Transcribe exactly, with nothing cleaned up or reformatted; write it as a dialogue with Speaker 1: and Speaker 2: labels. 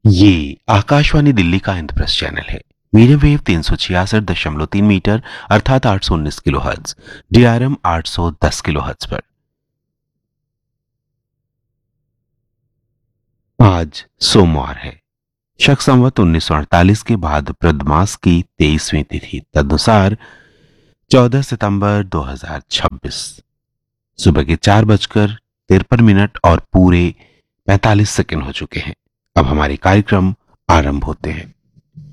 Speaker 1: ये आकाशवाणी दिल्ली का इंद्रप्रस्थ चैनल है। मीडियम वेव तीन सौ छियासठ दशमलव तीन मीटर अर्थात आठ सौ उन्नीस किलो हर्ट्ज, डीआरएम आठ सौ दस किलो हर्ट्ज पर। आज सोमवार है। शक संवत उन्नीस सौ अड़तालीस के बाद प्रदमास की तेईसवीं तिथि तदनुसार चौदह सितंबर दो हजार छब्बीस सुबह के चार बजकर तिरपन मिनट और पूरे पैंतालीस सेकंड हो चुके हैं। अब हमारे कार्यक्रम आरंभ होते हैं।